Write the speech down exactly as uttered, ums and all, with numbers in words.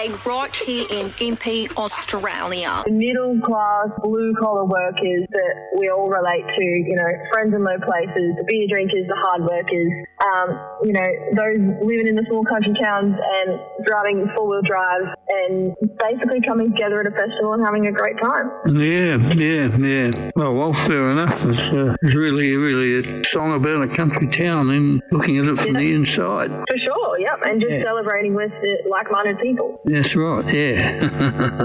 Day right here in Gympie, Australia. The middle class, blue collar workers that we all relate to, you know, friends in low places, the beer drinkers, the hard workers, um, you know, those living in the small country towns and driving four-wheel drives and basically coming together at a festival and having a great time. Yeah, yeah, yeah. Well, well, fair enough. It's, uh, it's really, really a song about a country town and looking at it from Yeah. the inside. For sure, yep, and just Yeah. celebrating with the like-minded people. That's right, yeah.